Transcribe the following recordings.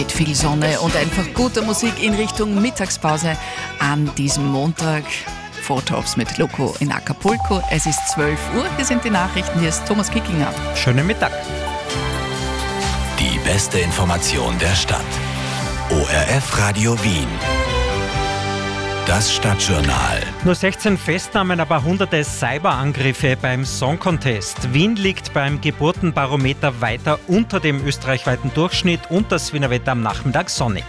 mit viel Sonne und einfach guter Musik in Richtung Mittagspause an diesem Montag. Fotops mit Loco in Acapulco. Es ist 12 Uhr, hier sind die Nachrichten, hier ist Thomas Kickinger. Schönen Mittag. Die beste Information der Stadt. ORF Radio Wien. Das Stadtjournal. Nur 16 Festnahmen, aber hunderte Cyberangriffe beim Song Contest. Wien liegt beim Geburtenbarometer weiter unter dem österreichweiten Durchschnitt und das Wiener Wetter am Nachmittag sonnig.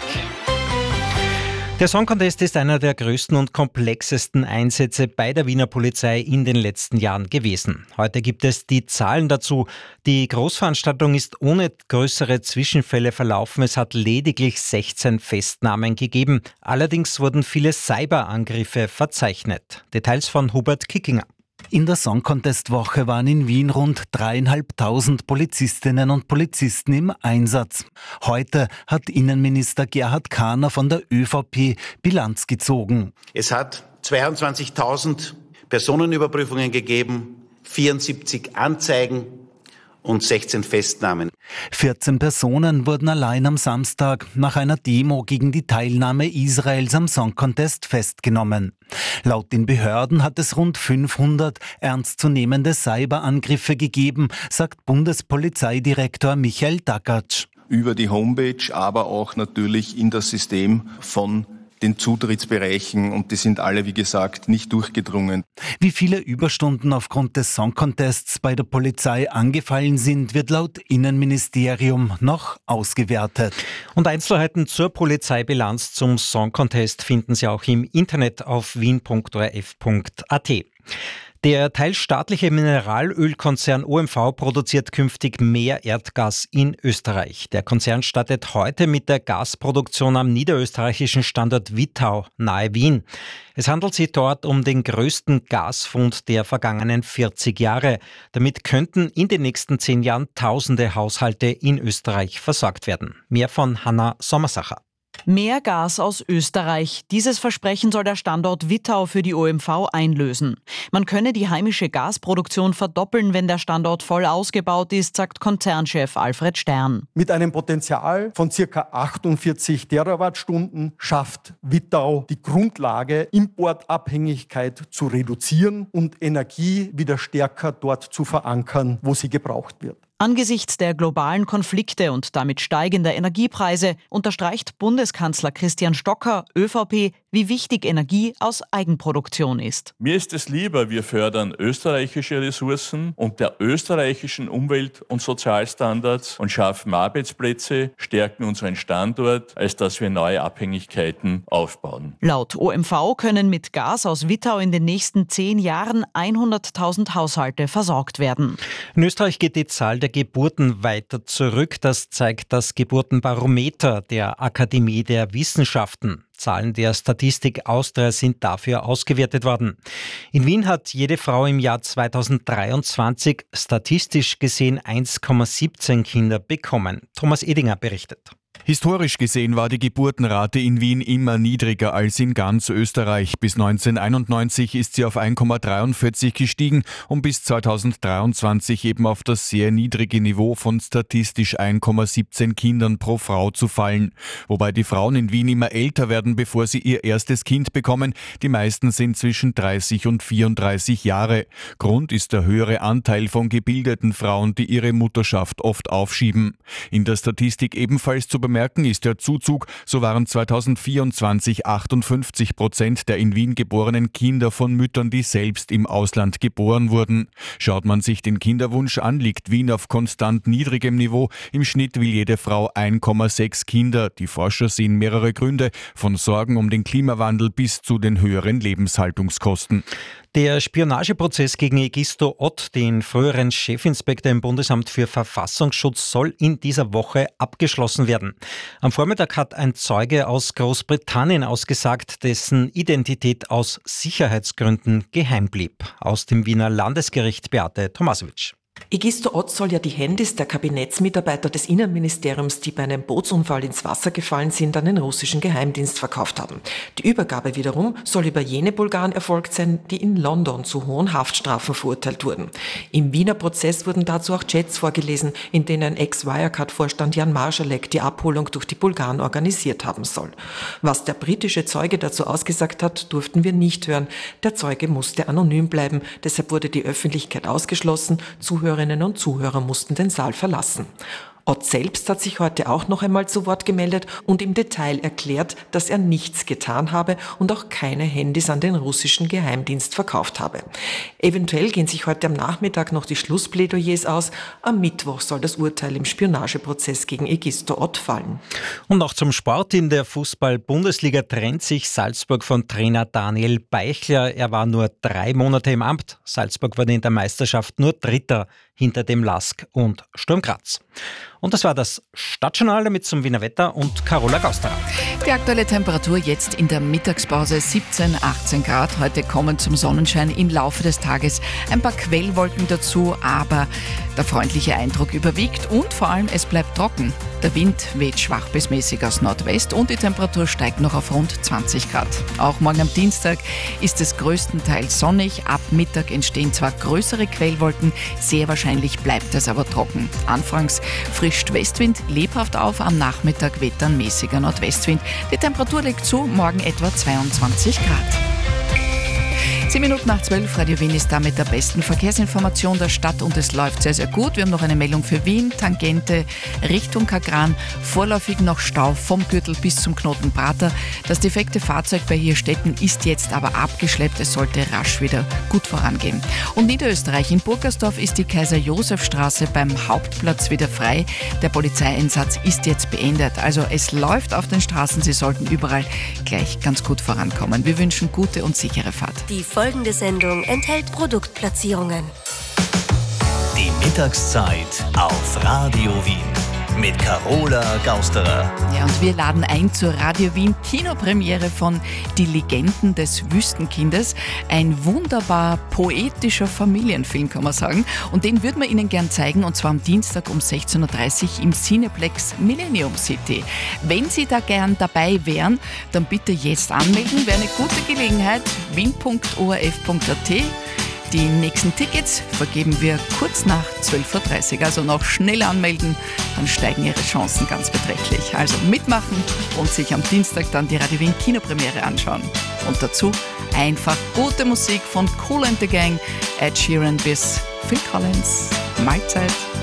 Der Song Contest ist einer der größten und komplexesten Einsätze bei der Wiener Polizei in den letzten Jahren gewesen. Heute gibt es die Zahlen dazu. Die Großveranstaltung ist ohne größere Zwischenfälle verlaufen. Es hat lediglich 16 Festnahmen gegeben. Allerdings wurden viele Cyberangriffe verzeichnet. Details von Hubert Kickinger. In der Song Contest Woche waren in Wien rund 3.500 Polizistinnen und Polizisten im Einsatz. Heute hat Innenminister Gerhard Kahner von der ÖVP Bilanz gezogen. Es hat 22.000 Personenüberprüfungen gegeben, 74 Anzeigen und 16 Festnahmen. 14 Personen wurden allein am Samstag nach einer Demo gegen die Teilnahme Israels am Song Contest festgenommen. Laut den Behörden hat es rund 500 ernstzunehmende Cyberangriffe gegeben, sagt Bundespolizeidirektor Michael Dagatsch. Über die Homepage, aber auch natürlich in das System von den Zutrittsbereichen, und die sind alle, wie gesagt, nicht durchgedrungen. Wie viele Überstunden aufgrund des Song Contests bei der Polizei angefallen sind, wird laut Innenministerium noch ausgewertet. Und Einzelheiten zur Polizeibilanz zum Song Contest finden Sie auch im Internet auf wien.orf.at. Der teilstaatliche Mineralölkonzern OMV produziert künftig mehr Erdgas in Österreich. Der Konzern startet heute mit der Gasproduktion am niederösterreichischen Standort Wittau nahe Wien. Es handelt sich dort um den größten Gasfund der vergangenen 40 Jahre. Damit könnten in den nächsten 10 Jahren tausende Haushalte in Österreich versorgt werden. Mehr von Hanna Sommersacher. Mehr Gas aus Österreich. Dieses Versprechen soll der Standort Wittau für die OMV einlösen. Man könne die heimische Gasproduktion verdoppeln, wenn der Standort voll ausgebaut ist, sagt Konzernchef Alfred Stern. Mit einem Potenzial von ca. 48 Terawattstunden schafft Wittau die Grundlage, Importabhängigkeit zu reduzieren und Energie wieder stärker dort zu verankern, wo sie gebraucht wird. Angesichts der globalen Konflikte und damit steigender Energiepreise unterstreicht Bundeskanzler Christian Stocker, ÖVP, wie wichtig Energie aus Eigenproduktion ist. Mir ist es lieber, wir fördern österreichische Ressourcen und der österreichischen Umwelt- und Sozialstandards und schaffen Arbeitsplätze, stärken unseren Standort, als dass wir neue Abhängigkeiten aufbauen. Laut OMV können mit Gas aus Wittau in den nächsten 10 Jahren 100.000 Haushalte versorgt werden. In Österreich geht die Zahl der Geburten weiter zurück. Das zeigt das Geburtenbarometer der Akademie der Wissenschaften. Zahlen der Statistik Austria sind dafür ausgewertet worden. In Wien hat jede Frau im Jahr 2023 statistisch gesehen 1,17 Kinder bekommen. Thomas Edinger berichtet. Historisch gesehen war die Geburtenrate in Wien immer niedriger als in ganz Österreich. Bis 1991 ist sie auf 1,43 gestiegen, um bis 2023 eben auf das sehr niedrige Niveau von statistisch 1,17 Kindern pro Frau zu fallen. Wobei die Frauen in Wien immer älter werden, bevor sie ihr erstes Kind bekommen. Die meisten sind zwischen 30 und 34 Jahre. Grund ist der höhere Anteil von gebildeten Frauen, die ihre Mutterschaft oft aufschieben. In der Statistik ebenfalls zu bemerken ist der Zuzug. So waren 2024 58% der in Wien geborenen Kinder von Müttern, die selbst im Ausland geboren wurden. Schaut man sich den Kinderwunsch an, liegt Wien auf konstant niedrigem Niveau. Im Schnitt will jede Frau 1,6 Kinder. Die Forscher sehen mehrere Gründe, von Sorgen um den Klimawandel bis zu den höheren Lebenshaltungskosten. Der Spionageprozess gegen Egisto Ott, den früheren Chefinspektor im Bundesamt für Verfassungsschutz, soll in dieser Woche abgeschlossen werden. Am Vormittag hat ein Zeuge aus Großbritannien ausgesagt, dessen Identität aus Sicherheitsgründen geheim blieb. Aus dem Wiener Landesgericht Beate Tomasewitsch. Egisto Ott soll ja die Handys der Kabinettsmitarbeiter des Innenministeriums, die bei einem Bootsunfall ins Wasser gefallen sind, an den russischen Geheimdienst verkauft haben. Die Übergabe wiederum soll über jene Bulgaren erfolgt sein, die in London zu hohen Haftstrafen verurteilt wurden. Im Wiener Prozess wurden dazu auch Chats vorgelesen, in denen Ex-Wirecard-Vorstand Jan Marschalek die Abholung durch die Bulgaren organisiert haben soll. Was der britische Zeuge dazu ausgesagt hat, durften wir nicht hören. Der Zeuge musste anonym bleiben, deshalb wurde die Öffentlichkeit ausgeschlossen. Zuhörerinnen und Zuhörer mussten den Saal verlassen. Ott selbst hat sich heute auch noch einmal zu Wort gemeldet und im Detail erklärt, dass er nichts getan habe und auch keine Handys an den russischen Geheimdienst verkauft habe. Eventuell gehen sich heute am Nachmittag noch die Schlussplädoyers aus. Am Mittwoch soll das Urteil im Spionageprozess gegen Egisto Ott fallen. Und noch zum Sport. In der Fußball-Bundesliga trennt sich Salzburg von Trainer Daniel Beichler. Er war nur 3 Monate im Amt. Salzburg wurde in der Meisterschaft nur Dritter hinter dem LASK und Sturm Graz. Und das war das Stadtjournal mit zum Wiener Wetter und Carola Gausterer. Die aktuelle Temperatur jetzt in der Mittagspause 17, 18 Grad. Heute kommen zum Sonnenschein im Laufe des Tages ein paar Quellwolken dazu, aber der freundliche Eindruck überwiegt und vor allem es bleibt trocken. Der Wind weht schwach bis mäßig aus Nordwest und die Temperatur steigt noch auf rund 20 Grad. Auch morgen am Dienstag ist es größtenteils sonnig. Ab Mittag entstehen zwar größere Quellwolken, sehr wahrscheinlich bleibt es aber trocken. Anfangs frischt Westwind lebhaft auf, am Nachmittag weht dann mäßiger Nordwestwind. Die Temperatur legt zu, morgen etwa 22 Grad. 10 Minuten nach 12, Radio Wien ist damit der besten Verkehrsinformation der Stadt und es läuft sehr, sehr gut. Wir haben noch eine Meldung für Wien, Tangente Richtung Kagran, vorläufig noch Stau vom Gürtel bis zum Knoten Prater. Das defekte Fahrzeug bei Hirstetten ist jetzt aber abgeschleppt, es sollte rasch wieder gut vorangehen. Und Niederösterreich, in Burgersdorf ist die Kaiser-Josef-Straße beim Hauptplatz wieder frei. Der Polizeieinsatz ist jetzt beendet, also es läuft auf den Straßen, Sie sollten überall gleich ganz gut vorankommen. Wir wünschen gute und sichere Fahrt. Die folgende Sendung enthält Produktplatzierungen. Die Mittagszeit auf Radio Wien mit Carola Gausterer. Ja, und wir laden ein zur Radio Wien Kinopremiere von Die Legenden des Wüstenkindes. Ein wunderbar poetischer Familienfilm, kann man sagen. Und den würden wir Ihnen gern zeigen, und zwar am Dienstag um 16.30 Uhr im Cineplex Millennium City. Wenn Sie da gern dabei wären, dann bitte jetzt anmelden. Wäre eine gute Gelegenheit. wien.orf.at. Die nächsten Tickets vergeben wir kurz nach 12.30 Uhr. Also noch schnell anmelden, dann steigen Ihre Chancen ganz beträchtlich. Also mitmachen und sich am Dienstag dann die Radio Wien Kinopremiere anschauen. Und dazu einfach gute Musik von Kool and the Gang, Ed Sheeran bis Phil Collins. Mahlzeit.